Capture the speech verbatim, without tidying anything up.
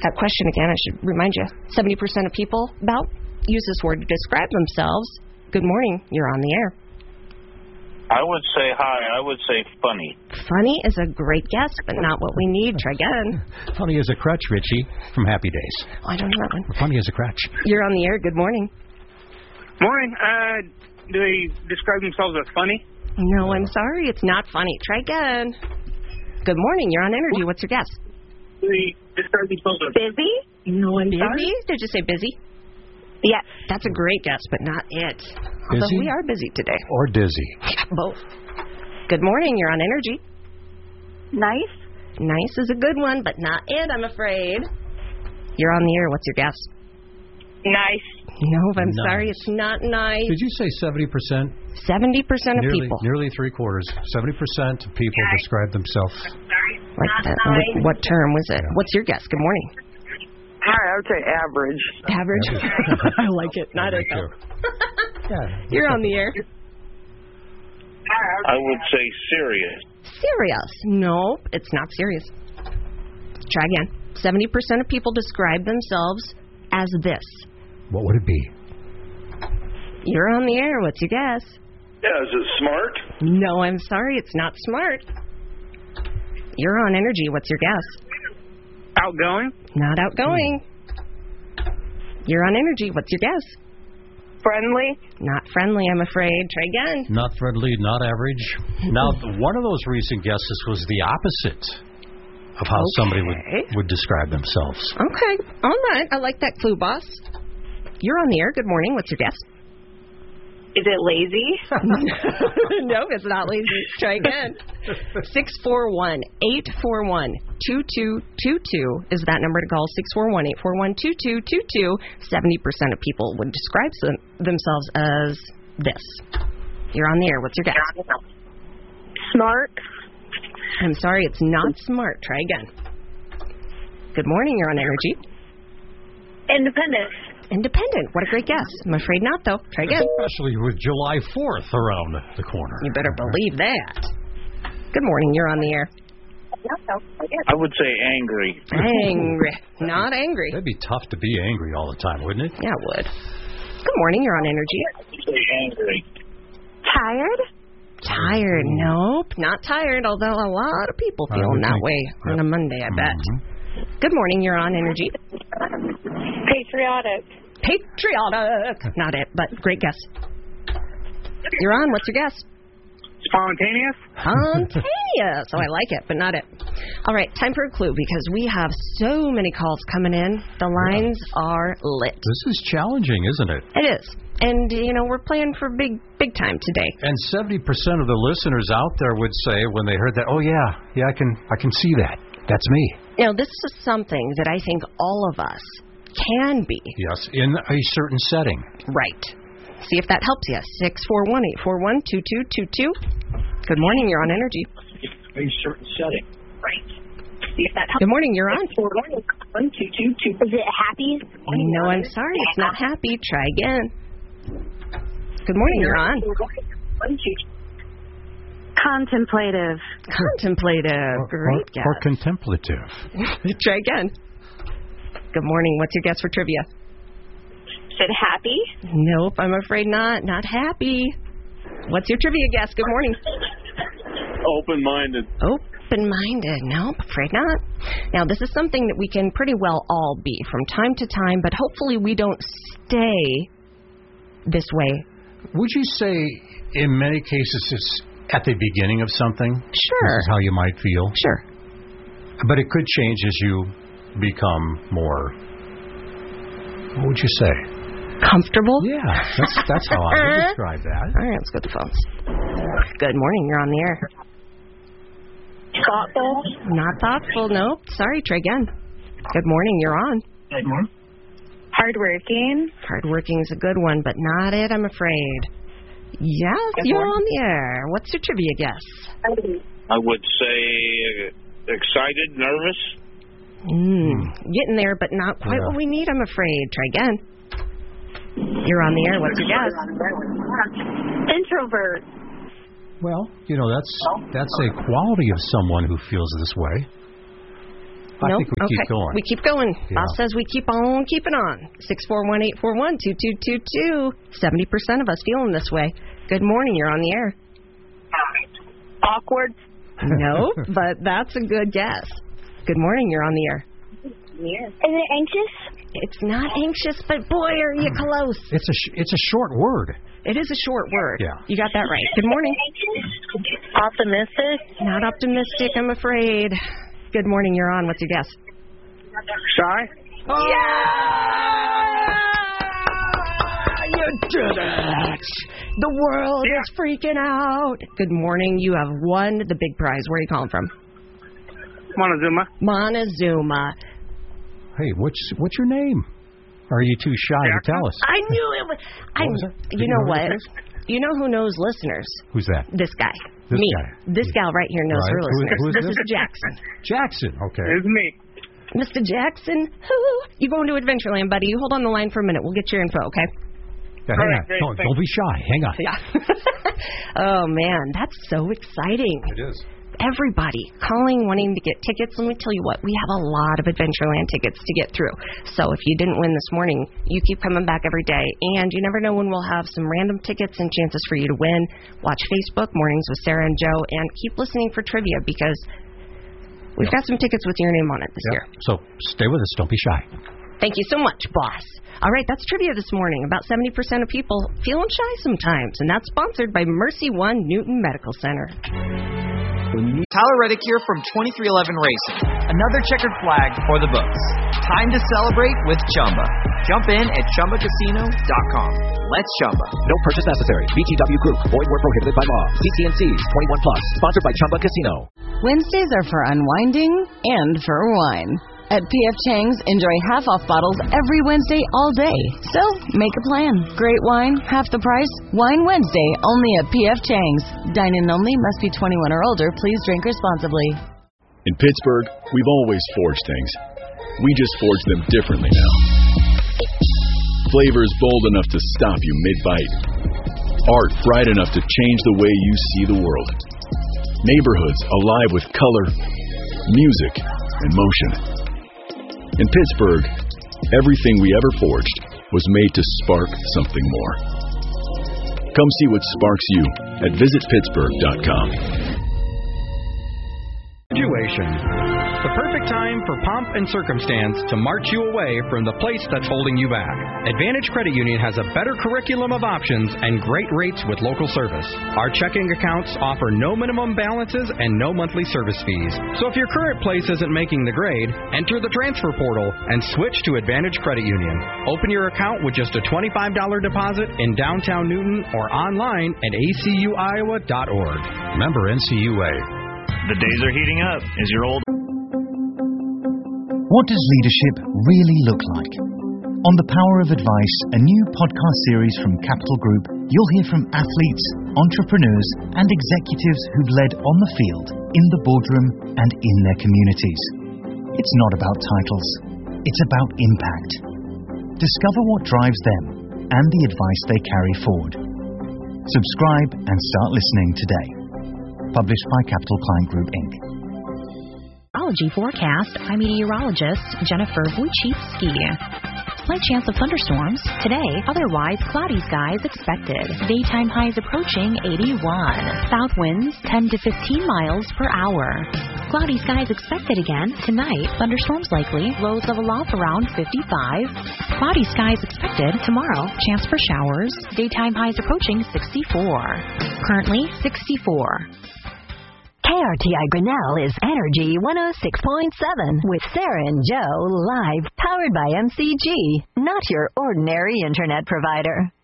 That question again, I should remind you. seventy percent of people about use this word to describe themselves. Good morning. You're on the air. I would say hi. I would say funny. Funny is a great guess, but not what we need. Try again. Funny as a crutch, Richie, from Happy Days. Oh, I don't know that one. Funny as a crutch. You're on the air. Good morning. Morning. Uh, do they describe themselves as funny? No, I'm sorry. It's not funny. Try again. Good morning. You're on Energy. What's your guess? Do they describe themselves as busy? No, I'm busy? sorry. Did you say busy? Yes. That's a great guess, but not it. Although Busy? we are busy today. Or dizzy. Yeah, both. Good morning. You're on Energy. Nice? Nice is a good one, but not it, I'm afraid. You're on the air. What's your guess? Nice. No, I'm Nice. sorry. It's not nice. Did you say seventy percent? seventy percent of Nearly, people. nearly three quarters. seventy percent of people Nice. describe themselves. Sorry. Like Not that. nice. What, what term was it? Yeah. What's your guess? Good morning. Hi, I would say average. Average. I like it. Not Me it, though. too. Yeah. You're on the air. I would say serious. Serious. Nope, it's not serious. Try again. seventy percent of people describe themselves as this. What would it be? You're on the air. What's your guess? Yeah, is it smart? No, I'm sorry. It's not smart. You're on Energy. What's your guess? outgoing? Not outgoing. You're on Energy. What's your guess? Friendly? Not friendly, I'm afraid. Try again. Not friendly, not average. Now, one of those recent guesses was the opposite of how Okay. somebody would, would describe themselves. Okay. All right. I like that clue, boss. You're on the air. Good morning. What's your guess? Is it lazy? No, it's not lazy. Try again. six four one, eight four one, two two two two is that number to call. six four one, eight four one, two two two two. seventy percent of people would describe some, themselves as this. You're on the air. What's your guess? Smart? I'm sorry, it's not smart. Try again. Good morning. You're on Energy. Independent? Independent. What a great guess. I'm afraid not, though. Try again. Especially with July fourth around the corner. You better believe that. Good morning. You're on the air. I would say angry. Angry. Not angry. That'd be tough to be angry all the time, wouldn't it? Yeah, it would. Good morning. You're on Energy. I would say angry. Tired? Tired. Nope. Not tired, although a lot of people I feeling would that think- way on a Monday, I bet. Mhm. Good morning. You're on Energy. Patriotic? Patriotic. Not it, but great guess. You're on. What's your guess? Spontaneous? Spontaneous. Oh, I like it, but not it. All right, time for a clue because we have so many calls coming in. The lines are lit. This is challenging, isn't it? It is. And, you know, we're playing for big, big time today. And seventy percent of the listeners out there would say when they heard that, oh, yeah, yeah, I can, I can see that. That's me. You know, this is something that I think all of us can be. Yes, in a certain setting. Right. See if that helps you. six four one, eight four one, two two two two. Good morning. You're on Energy. A certain setting. Right. See if that helps. Good morning. You're on. One, two, two, two. Is it happy? No, I'm sorry. It's not happy. Try again. Good morning. You're on. One, two. Contemplative. Contemplative. Or, Great guess. or contemplative. Try again. Good morning. What's your guess for trivia? Is it happy? Nope, I'm afraid not. Not happy. What's your trivia guess? Good morning. Open-minded. Open-minded. Nope, afraid not. Now, this is something that we can pretty well all be from time to time, but hopefully we don't stay this way. Would you say in many cases it's at the beginning of something? Sure. This is how you might feel? Sure. But it could change as you become more, what would you say? Comfortable? Yeah, that's that's how I would describe that. All right, let's go to the phones. Good morning. You're on the air. Thoughtful? Not thoughtful. Nope. Sorry, try again. Good morning. You're on. Good morning. Hardworking? Hardworking is a good one, but not it, I'm afraid. Yes, you're on the air. What's your trivia guess? I would say excited, nervous. Mm, getting there, but not quite Yeah. what we need, I'm afraid. Try again. You're on the air. What's your guess? Introvert? Well, you know, that's that's a quality of someone who feels this way. I Nope. think we okay. keep going. We keep going. Yeah. Boss says we keep on keeping on. six four one, eight four one, two two two two. seventy percent of us feeling this way. Good morning. You're on the air. Awkward. No, but that's a good guess. Good morning. You're on the air. Yeah. Is it anxious? It's not anxious, but boy, are you close. It's a sh- it's a short word. It is a short word. Yeah. You got that right. Good morning. Optimistic? Not optimistic, I'm afraid. Good morning. You're on. What's your guess? Shy? Oh. Yeah! You did it! The world Yeah. is freaking out. Good morning. You have won the big prize. Where are you calling from? Montezuma. Montezuma. Hey, what's what's your name? Are you too shy to tell us? I knew it was. I. What was that? Did You you know know what? his You know who knows listeners? Who's that? This guy. This Me. guy. This gal right here knows Right. her Who- listeners. who is this this? is Jackson. Jackson. Okay. It's me. Mister Jackson, you going to Adventureland, buddy? You hold on the line for a minute. We'll get your info, okay? Yeah, hang All right, on. great, Don't, thanks. don't be shy. Hang on. Yeah. Oh, man, that's so exciting. It is. Everybody calling, wanting to get tickets. Let me tell you what, we have a lot of Adventureland tickets to get through. So if you didn't win this morning, you keep coming back every day. And you never know when we'll have some random tickets and chances for you to win. Watch Facebook, Mornings with Sarah and Joe, and keep listening for trivia because we've got some tickets with your name on it this Yep. year. So stay with us. Don't be shy. Thank you so much, boss. All right, that's trivia this morning. About seventy percent of people feeling shy sometimes, and that's sponsored by Mercy One Newton Medical Center. Tyler Reddick here from twenty-three eleven Racing. Another checkered flag for the books. Time to celebrate with Chumba. Jump in at Chumba Casino dot com. Let's Chumba. No purchase necessary. V G W Group. Void where prohibited by law. See T N Cs. twenty-one plus. Sponsored by Chumba Casino. Wednesdays are for unwinding and for wine. At P F Chang's, enjoy half-off bottles every Wednesday all day. So, make a plan. Great wine, half the price. Wine Wednesday, only at P F Chang's. Dine-in only, must be twenty-one or older. Please drink responsibly. In Pittsburgh, we've always forged things. We just forge them differently now. Flavors bold enough to stop you mid-bite. Art bright enough to change the way you see the world. Neighborhoods alive with color, music, and motion. In Pittsburgh, everything we ever forged was made to spark something more. Come see what sparks you at visit pittsburgh dot com. Graduation. The perfect time for pomp and circumstance to march you away from the place that's holding you back. Advantage Credit Union has a better curriculum of options and great rates with local service. Our checking accounts offer no minimum balances and no monthly service fees. So if your current place isn't making the grade, enter the transfer portal and switch to Advantage Credit Union. Open your account with just a twenty-five dollars deposit in downtown Newton or online at A C U Iowa dot org. Member N C U A. The days are heating up as your old... What does leadership really look like? On The Power of Advice, a new podcast series from Capital Group, you'll hear from athletes, entrepreneurs, and executives who've led on the field, in the boardroom, and in their communities. It's not about titles. It's about impact. Discover what drives them and the advice they carry forward. Subscribe and start listening today. Published by Capital Client Group, Incorporated. Meteorology forecast by meteorologist Jennifer Wojcicki. Slight chance of thunderstorms today, otherwise cloudy skies expected. Daytime highs approaching eighty-one. South winds ten to fifteen miles per hour. Cloudy skies expected again tonight. Thunderstorms likely. Lows level off around fifty-five. Cloudy skies expected tomorrow. Chance for showers. Daytime highs approaching sixty-four. Currently sixty-four. K R T I Grinnell is Energy one oh six point seven with Sarah and Joe live, powered by M C G, not your ordinary internet provider.